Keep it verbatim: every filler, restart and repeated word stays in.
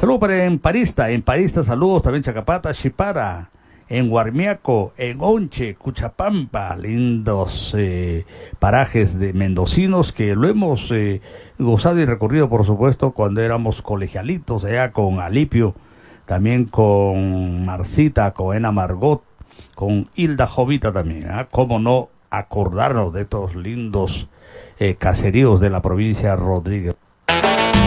Saludos para en Parista, en Parista, saludos también Chacapata, Chipara, en Guarmiaco, en Onche, Cuchapampa, lindos eh, parajes de mendocinos que lo hemos eh, gozado y recorrido, por supuesto, cuando éramos colegialitos, allá con Alipio, también con Marcita, con Ena Margot, con Hilda Jovita también, ¿eh? Cómo no acordarnos de estos lindos eh, caseríos de la provincia de Rodríguez.